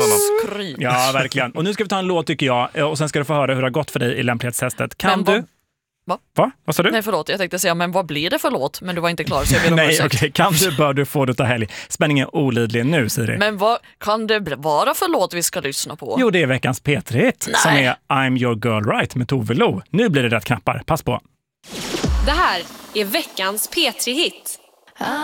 Skryt. Ja, verkligen. Och nu ska vi ta en låt tycker jag. Och sen ska du få höra hur det har gått för dig i lämplighetstestet. Kan du... Va? Vad sa du? Nej, förlåt. Jag tänkte säga, men vad blir det för låt? Men du var inte klar, så jag ber om Nej, ursäkt. okej. Kan du, bör du, få du ta helg. Spänningen är olidlig nu, Siri. Men vad kan det vara för låt vi ska lyssna på? Jo, det är veckans P3-hit som är I'm Your Girl Right med Tove Lo. Nu blir det rätt knappar. Pass på. Det här är veckans P3-hit.